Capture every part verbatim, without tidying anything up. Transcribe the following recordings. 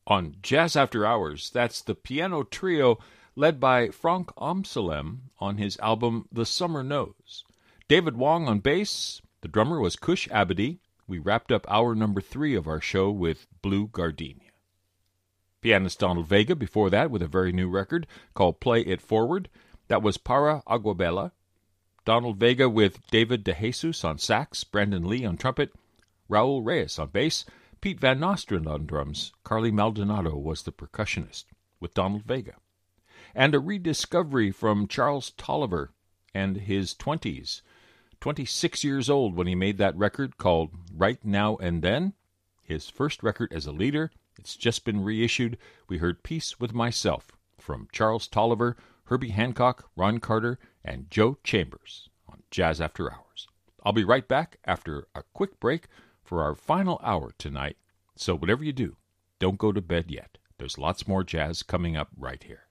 On Jazz After Hours, that's the piano trio led by Frank Amsalem on his album The Summer Knows. David Wong on bass, the drummer was Kush Abadi. We wrapped up hour number three of our show with Blue Gardenia. Pianist Donald Vega before that with a very new record called Play It Forward. That was Para Aguabella. Donald Vega with David DeJesus on sax, Brandon Lee on trumpet, Raul Reyes on bass, Pete Van Nostrand on drums. Carly Maldonado was the percussionist with Donald Vega. And a rediscovery from Charles Tolliver and his twenties. twenty-six years old when he made that record called Right Now and Then. His first record as a leader. It's just been reissued. We heard Peace with Myself from Charles Tolliver, Herbie Hancock, Ron Carter, and Joe Chambers on Jazz After Hours. I'll be right back after a quick break for our final hour tonight. So whatever you do, don't go to bed yet. There's lots more jazz coming up right here.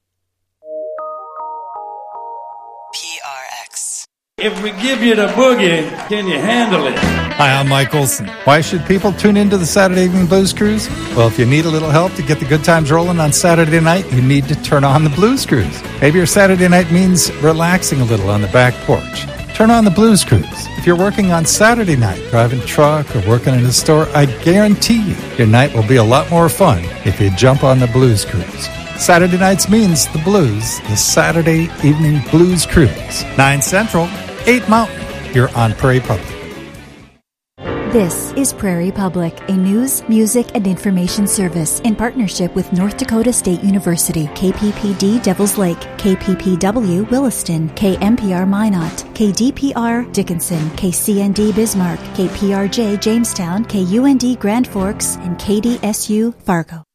P R X. If we give you the boogie, can you handle it? Hi, I'm Mike Olson. Why should people tune into the Saturday Evening Blues Cruise? Well, if you need a little help to get the good times rolling on Saturday night, you need to turn on the Blues Cruise. Maybe your Saturday night means relaxing a little on the back porch. Turn on the Blues Cruise. If you're working on Saturday night, driving truck or working in a store, I guarantee you your night will be a lot more fun if you jump on the Blues Cruise. Saturday nights means the blues, the Saturday Evening Blues Cruise. nine Central, eight Mountain. You're on Prairie Public. This is Prairie Public, a news, music, and information service in partnership with North Dakota State University, K P P D Devils Lake, K P P W Williston, K M P R Minot, K D P R Dickinson, K C N D Bismarck, K P R J Jamestown, K U N D Grand Forks, and K D S U Fargo.